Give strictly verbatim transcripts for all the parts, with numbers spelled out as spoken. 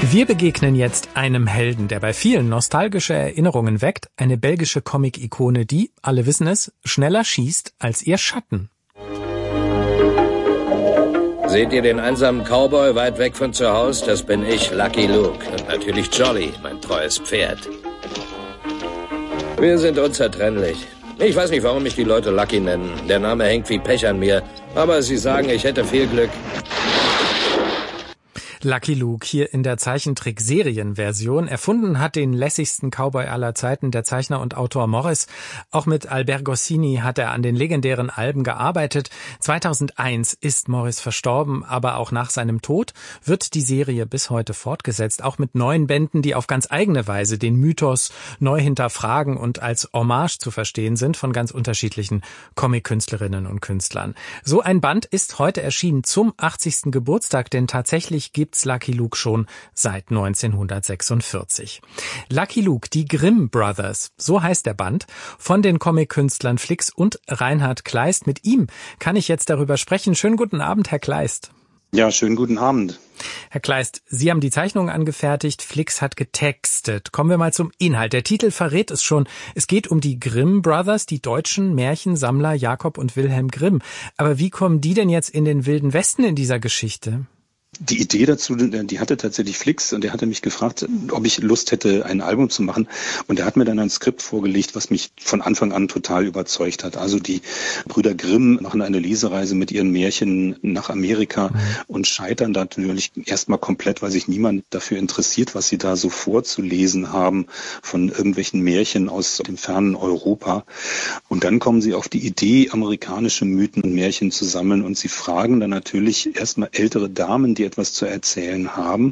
Wir begegnen jetzt einem Helden, der bei vielen nostalgische Erinnerungen weckt, eine belgische Comic-Ikone, die, alle wissen es, schneller schießt als ihr Schatten. Seht ihr den einsamen Cowboy weit weg von zu Hause? Das bin ich, Lucky Luke. Und natürlich Jolly, mein treues Pferd. Wir sind unzertrennlich. Ich weiß nicht, warum mich die Leute Lucky nennen. Der Name hängt wie Pech an mir. Aber sie sagen, ich hätte viel Glück. Lucky Luke hier in der Zeichentrick-Serienversion. Erfunden hat den lässigsten Cowboy aller Zeiten der Zeichner und Autor Morris. Auch mit Albert Goscinny hat er an den legendären Alben gearbeitet. zweitausendeins ist Morris verstorben, aber auch nach seinem Tod wird die Serie bis heute fortgesetzt. Auch mit neuen Bänden, die auf ganz eigene Weise den Mythos neu hinterfragen und als Hommage zu verstehen sind von ganz unterschiedlichen Comic-Künstlerinnen und Künstlern. So ein Band ist heute erschienen zum achtzigsten Geburtstag, denn tatsächlich gibt gibt's Lucky Luke schon seit neunzehnhundertsechsundvierzig. Lucky Luke, die Grimm Brothers, so heißt der Band, von den Comic-Künstlern Flix und Reinhard Kleist. Mit ihm kann ich jetzt darüber sprechen. Schönen guten Abend, Herr Kleist. Ja, schönen guten Abend. Herr Kleist, Sie haben die Zeichnungen angefertigt, Flix hat getextet. Kommen wir mal zum Inhalt. Der Titel verrät es schon. Es geht um die Grimm Brothers, die deutschen Märchensammler Jakob und Wilhelm Grimm. Aber wie kommen die denn jetzt in den Wilden Westen in dieser Geschichte? Die Idee dazu, die hatte tatsächlich Flix und der hatte mich gefragt, ob ich Lust hätte, ein Album zu machen. Und er hat mir dann ein Skript vorgelegt, was mich von Anfang an total überzeugt hat. Also die Brüder Grimm machen eine Lesereise mit ihren Märchen nach Amerika mhm. und scheitern da natürlich erstmal komplett, weil sich niemand dafür interessiert, was sie da so vorzulesen haben von irgendwelchen Märchen aus dem fernen Europa. Und dann kommen sie auf die Idee, amerikanische Mythen und Märchen zu sammeln und sie fragen dann natürlich erstmal ältere Damen, die etwas zu erzählen haben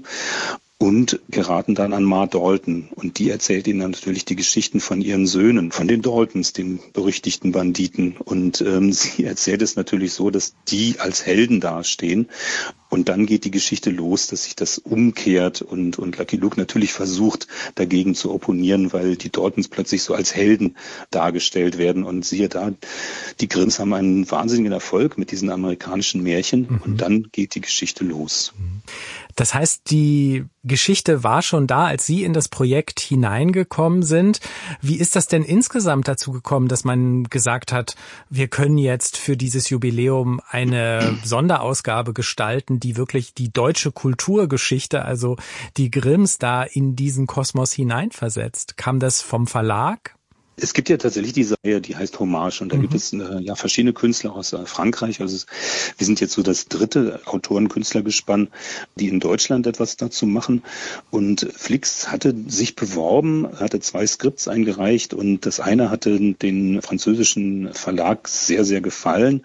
und geraten dann an Ma Dalton. Und die erzählt ihnen dann natürlich die Geschichten von ihren Söhnen, von den Daltons, den berüchtigten Banditen. Und ähm, sie erzählt es natürlich so, dass die als Helden dastehen. Und dann geht die Geschichte los, dass sich das umkehrt und, und Lucky Luke natürlich versucht, dagegen zu opponieren, weil die Daltons plötzlich so als Helden dargestellt werden. Und siehe da, die Grimms haben einen wahnsinnigen Erfolg mit diesen amerikanischen Märchen. Mhm. Und dann geht die Geschichte los. Das heißt, die Geschichte war schon da, als Sie in das Projekt hineingekommen sind. Wie ist das denn insgesamt dazu gekommen, dass man gesagt hat, wir können jetzt für dieses Jubiläum eine Sonderausgabe gestalten, die wirklich die deutsche Kulturgeschichte, also die Grimms, da in diesen Kosmos hineinversetzt? Kam das vom Verlag? Es gibt ja tatsächlich diese Reihe, die heißt Hommage und da mhm. gibt es äh, ja verschiedene Künstler aus äh, Frankreich. Also es, wir sind jetzt so das dritte Autoren-Künstlergespann, die in Deutschland etwas dazu machen. Und Flix hatte sich beworben, hatte zwei Skripts eingereicht und das eine hatte den französischen Verlag sehr, sehr gefallen.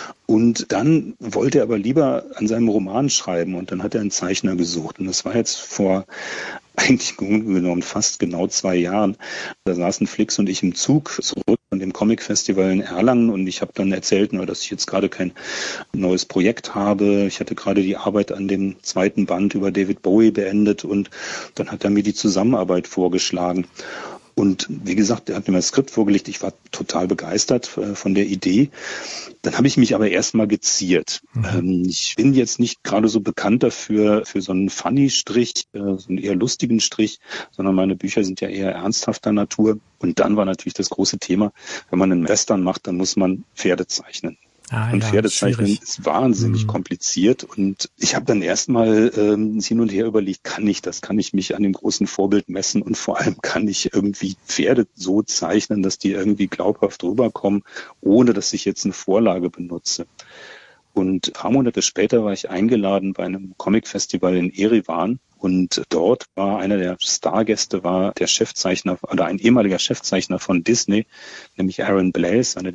Und dann wollte er aber lieber an seinem Roman schreiben und dann hat er einen Zeichner gesucht. Und das war jetzt vor eigentlich im Grunde genommen fast genau zwei Jahren. Da saßen Flix und ich im Zug zurück von dem Comic-Festival in Erlangen und ich habe dann erzählt, dass ich jetzt gerade kein neues Projekt habe. Ich hatte gerade die Arbeit an dem zweiten Band über David Bowie beendet und dann hat er mir die Zusammenarbeit vorgeschlagen. Und wie gesagt, er hat mir das Skript vorgelegt. Ich war total begeistert äh, von der Idee. Dann habe ich mich aber erstmal geziert. Mhm. Ähm, ich bin jetzt nicht gerade so bekannt dafür, für so einen Funny-Strich, äh, so einen eher lustigen Strich, sondern meine Bücher sind ja eher ernsthafter Natur. Und dann war natürlich das große Thema, wenn man einen Western macht, dann muss man Pferde zeichnen. Ah, und ja, Pferdezeichnen schwierig. Ist wahnsinnig mhm. kompliziert und ich habe dann erstmal ähm, hin und her überlegt, kann ich das, kann ich mich an dem großen Vorbild messen und vor allem kann ich irgendwie Pferde so zeichnen, dass die irgendwie glaubhaft rüberkommen, ohne dass ich jetzt eine Vorlage benutze. Und ein paar Monate später war ich eingeladen bei einem Comic-Festival in Erivan. Und dort war einer der Stargäste, war der Chefzeichner oder ein ehemaliger Chefzeichner von Disney, nämlich Aaron Blaise, einer